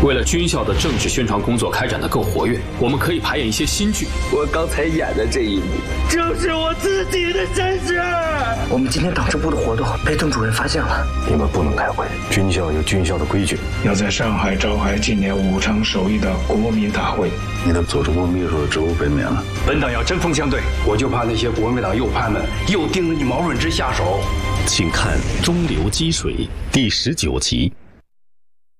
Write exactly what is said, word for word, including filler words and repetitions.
为了军校的政治宣传工作开展得更活跃，我们可以排演一些新剧。 我刚才演的这一幕，就是我自己的身世。 我们今天党支部的活动被邓主任发现了， 你们不能开会，军校有军校的规矩。 要在上海召开纪念武昌首义的国民大会。 你的左中共秘书的职务被免了。 本党要针锋相对，我就怕那些国民党右派们又盯着你毛润之下手。 请看《中流击水》第十九集。